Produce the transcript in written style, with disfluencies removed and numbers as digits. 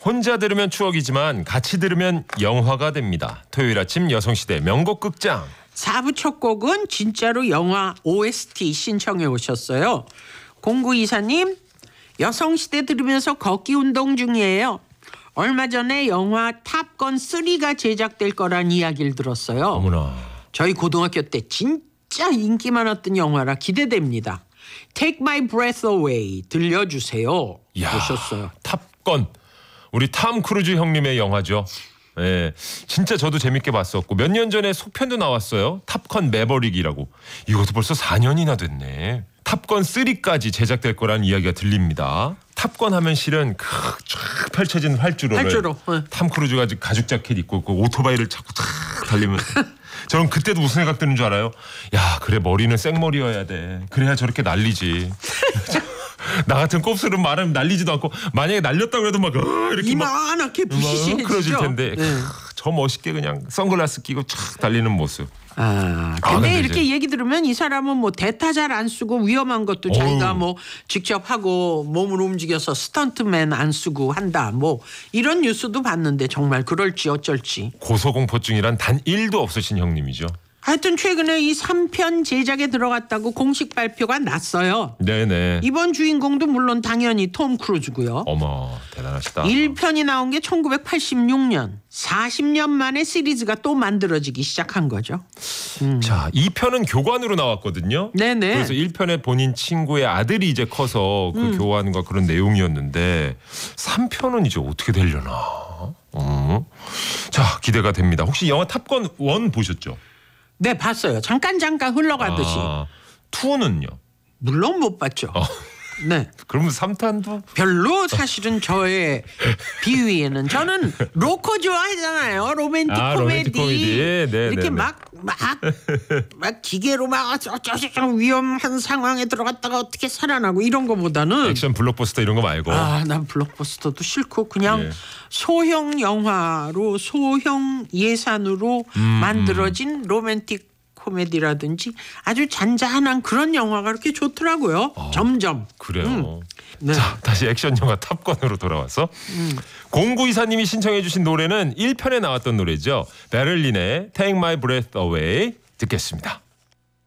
혼자 들으면 추억이지만 같이 들으면 영화가 됩니다. 토요일 아침 여성시대 명곡 극장. 4부 첫 곡은 진짜로 영화 OST 신청해 오셨어요. 0924님, 여성시대 들으면서 걷기 운동 중이에요. 얼마 전에 영화 탑건 3가 제작될 거란 이야기를 들었어요. 어머나. 저희 고등학교 때 진짜 인기 많았던 영화라 기대됩니다. Take My Breath Away 들려주세요. 이야, 보셨어요. 탑건. 우리 탐 크루즈 형님의 영화죠. 예, 진짜 저도 재밌게 봤었고 몇 년 전에 속편도 나왔어요. 탑건 매버릭이라고. 이것도 벌써 4년이나 됐네. 탑건 3까지 제작될 거라는 이야기가 들립니다. 탑건 하면 실은 쫙 펼쳐진 활주로를 탐 크루즈가 가죽 자켓 입고 그 오토바이를 자꾸 탁 달리면 저는 그때도 무슨 생각 드는 줄 알아요? 야, 그래 머리는 생머리여야 돼. 그래야 저렇게 날리지. 나 같은 곱슬은 말하면 날리지도 않고 만약에 날렸다고 해도 막 이렇게 이만하게 부시시해지죠. 그러질 텐데 네. 저 멋있게 그냥 선글라스 끼고 촥 달리는 모습. 근데 근데 이렇게 이제 얘기 들으면 이 사람은 뭐 대타 잘 안 쓰고 위험한 것도 자기가 뭐 직접 하고 몸을 움직여서 스턴트맨 안 쓰고 한다 뭐 이런 뉴스도 봤는데 정말 그럴지 어쩔지. 고소공포증이란 단 1도 없으신 형님이죠. 하여튼 최근에 이 3편 제작에 들어갔다고 공식 발표가 났어요. 네네. 이번 주인공도 물론 당연히 톰 크루즈고요. 어머 대단하시다. 1편이 나온 게 1986년. 40년 만에 시리즈가 또 만들어지기 시작한 거죠. 자, 2편은 교관으로 나왔거든요. 네네. 그래서 1편에 본인 친구의 아들이 이제 커서 그 교환과 그런 내용이었는데 3편은 이제 어떻게 되려나. 자, 기대가 됩니다. 혹시 영화 탑건 1 보셨죠? 네, 봤어요. 잠깐 흘러가듯이. 2는요? 물론 못 봤죠. 네. 그러면 3탄도? 별로 사실은 저의 비위에는 저는 로코 좋아하잖아요. 로맨틱 코미디. 로맨틱 코미디. 네, 이렇게 네, 막 기계로 막 어쩌고 위험한 상황에 들어갔다가 어떻게 살아나고 이런 거보다는 액션 블록버스터 이런 거 말고. 난 블록버스터도 싫고 그냥 예. 소형 영화로 소형 예산으로 만들어진 로맨틱 코미디라든지 아주 잔잔한 그런 영화가 그렇게 좋더라고요. 점점. 그래요. 네. 자, 다시 액션 영화 탑건으로 돌아와서 0924님이 신청해 주신 노래는 1편에 나왔던 노래죠. 베를린의 Take My Breath Away 듣겠습니다.